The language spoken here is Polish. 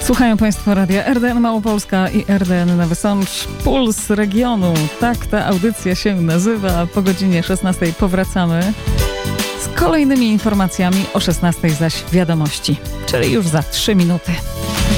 Słuchają Państwo radia RDN Małopolska i RDN Nowy Sącz. Puls regionu. Tak ta audycja się nazywa. Po godzinie 16 powracamy z kolejnymi informacjami, o 16 zaś wiadomości, czyli już za 3 minuty.